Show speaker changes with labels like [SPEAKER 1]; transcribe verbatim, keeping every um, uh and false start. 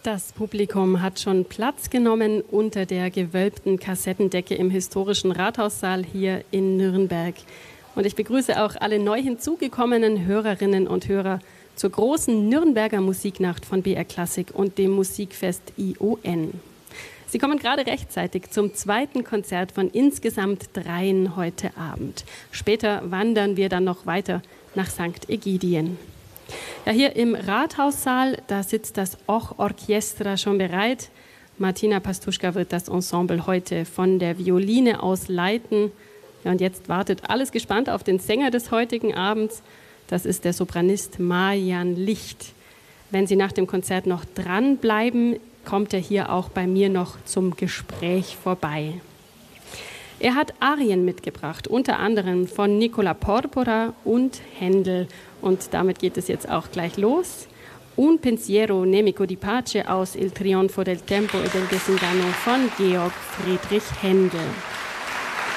[SPEAKER 1] Das Publikum hat schon Platz genommen unter der gewölbten Kassettendecke im historischen Rathaussaal hier in Nürnberg. Und ich begrüße auch alle neu hinzugekommenen Hörerinnen und Hörer zur großen Nürnberger Musiknacht von B R Klassik und dem Musikfest I O N. Sie kommen gerade rechtzeitig zum zweiten Konzert von insgesamt dreien heute Abend. Später wandern wir dann noch weiter nach Sankt Egidien. Ja, hier im Rathaussaal, da sitzt das Och Orchestra schon bereit. Martina Pastuschka wird das Ensemble heute von der Violine aus leiten. Ja, und jetzt wartet alles gespannt auf den Sänger des heutigen Abends. Das ist der Sopranist Marian Licht. Wenn Sie nach dem Konzert noch dranbleiben, kommt er hier auch bei mir noch zum Gespräch vorbei. Er hat Arien mitgebracht, unter anderem von Nicola Porpora und Händel. Und damit geht es jetzt auch gleich los. Un pensiero nemico di pace aus Il trionfo del tempo e del desingano von Georg Friedrich Händel.